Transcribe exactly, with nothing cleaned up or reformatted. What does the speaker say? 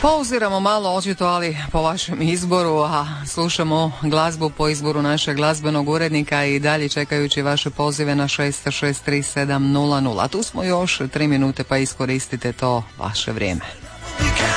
Pauziramo malo očito, ali po vašem izboru, a slušamo glazbu po izboru našeg glazbenog urednika i dalje čekajući vaše pozive na šest šest tri sedam nula nula. Tu smo još tri minute, pa iskoristite to vaše vrijeme.